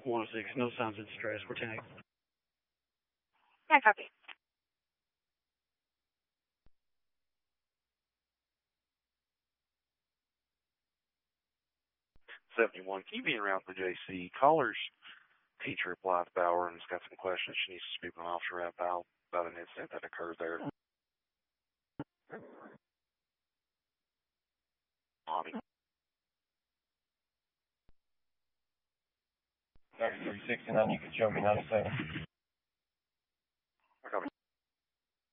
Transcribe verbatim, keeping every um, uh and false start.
one oh six, no signs of distress. We're ten eight. Yeah, copy. seventy-one, can you be around for J C? Caller's teacher applied to Bauer and has got some questions. She needs to speak with an officer about, about an incident that occurred there. Mommy. thirty-three sixty-nine, you can show me ninety-seven.